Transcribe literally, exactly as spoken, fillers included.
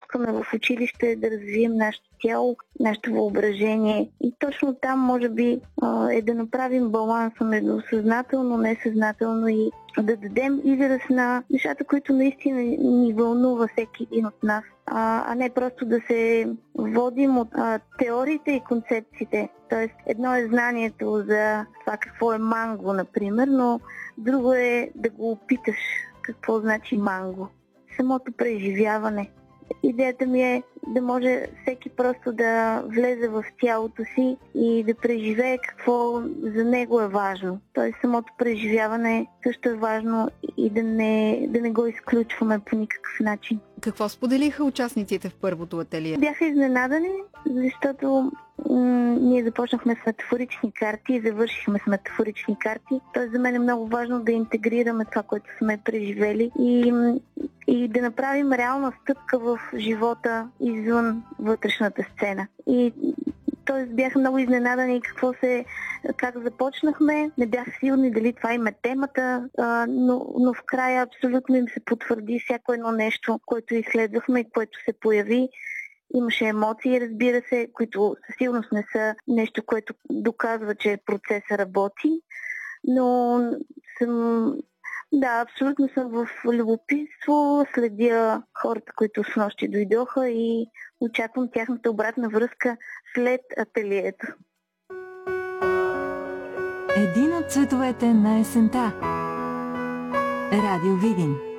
искаме в училище да развием нашето тяло, нашето въображение. И точно там, може би, е да направим баланса между съзнателно, несъзнателно и да дадем израз на нещата, които наистина ни вълнува всеки един от нас, а не просто да се водим от а, теориите и концепциите. Тоест, едно е знанието за това какво е манго, например, но друго е да го опиташ какво значи манго. Самото преживяване. Идеята ми е да може всеки просто да влезе в тялото си и да преживее какво за него е важно. Тоест самото преживяване също е важно и да не, да не го изключваме по никакъв начин. Какво споделиха участниците в първото ателие? Бяха изненадани, защото м- ние започнахме с метафорични карти и завършихме с метафорични карти. Тоест за мен е много важно да интегрираме това, което сме преживели и, и да направим реална стъпка в живота извън вътрешната сцена. И Тоест бяха много изненадани какво се, как започнахме. Не бях сигурни дали това им е темата, а, но, но в края абсолютно им се потвърди всяко едно нещо, което изследвахме и което се появи. Имаше емоции, разбира се, които със сигурност не са нещо, което доказва, че процесът работи, но съм... Да, абсолютно съм в любопитство, следя хората, които с нощи дойдоха и очаквам тяхната обратна връзка след ателието. Един от цветовете на есента. Радио Видин.